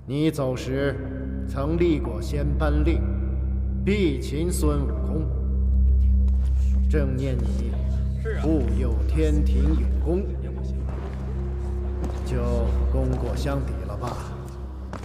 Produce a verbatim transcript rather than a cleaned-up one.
你走时曾立过仙班令，必擒孙悟空。正念你护佑天庭有功，就功过相抵了吧。